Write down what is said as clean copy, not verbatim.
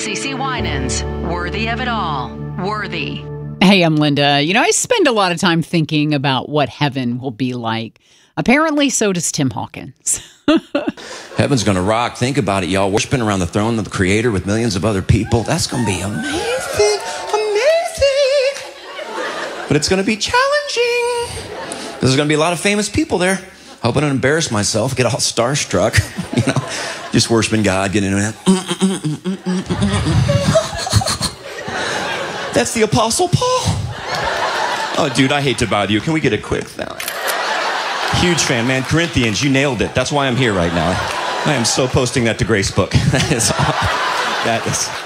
CeCe Winans, Worthy of It All. Worthy. Hey, I'm Linda. I spend a lot of time thinking about what heaven will be like. Apparently, so does Tim Hawkins. Heaven's gonna rock. Think about it, y'all. Worshiping around the throne of the Creator with millions of other people. That's gonna be amazing. Amazing. But it's gonna be challenging. There's gonna be a lot of famous people there. Hope I don't embarrass myself, get all starstruck. Just worshiping God, getting into that. That's the Apostle Paul. Oh, dude, I hate to bother you. Can we get a quick now? Huge fan, man. Corinthians, you nailed it. That's why I'm here right now. I am so posting that to Gracebook. That is